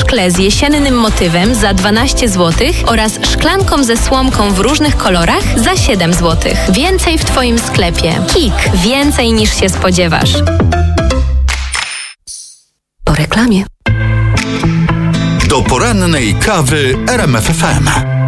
szkle z jesiennym motywem za 12 zł oraz szklanką ze słomką w różnych kolorach za 7 zł. Więcej w Twoim sklepie. KiK. Więcej niż się spodziewasz. Po reklamie. Do porannej kawy RMF FM.